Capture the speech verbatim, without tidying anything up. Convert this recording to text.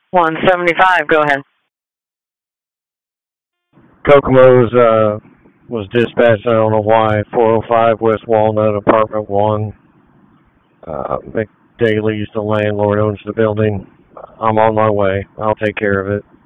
one seventy-five, go ahead. Kokomo's uh, was dispatched, I don't know why, four oh five West Walnut, Apartment one. Uh, McDaly's the landlord, owns the building. I'm on my way. I'll take care of it.